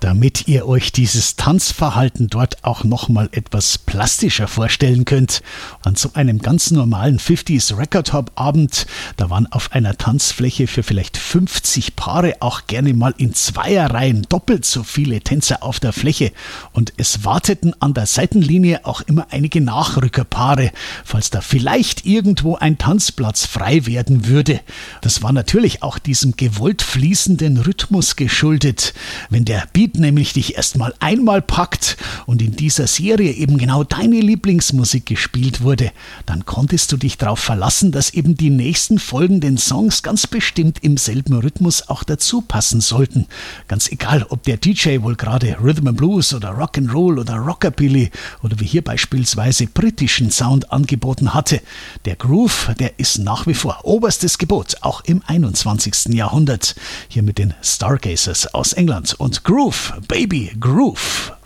damit ihr euch dieses Tanzverhalten dort auch nochmal etwas plastischer vorstellen könnt. An so einem ganz normalen 50s Record Hop Abend, da waren auf einer Tanzfläche für vielleicht 50 Paare auch gerne mal in Zweierreihen doppelt so viele Tänzer auf der Fläche und es warteten an der Seitenlinie auch immer einige Nachrückerpaare, falls da vielleicht irgendwo ein Tanzplatz frei werden würde. Das war natürlich auch diesem gewollt fließenden Rhythmus geschuldet. Wenn der Beat nämlich dich erstmal einmal packt und in dieser Serie eben genau deine Lieblingsmusik gespielt wurde, dann konntest du dich darauf verlassen, dass eben die nächsten folgenden Songs ganz bestimmt im selben Rhythmus auch dazu passen sollten. Ganz egal, ob der DJ wohl gerade Rhythm and Blues oder Rock'n'Roll oder Rockabilly oder wie hier beispielsweise britischen Sound angeboten hatte. Der Groove, der ist nach wie vor oberstes Gebot, auch im 21. Jahrhundert. Hier mit den Stargazers aus England und Groove, Baby Groove.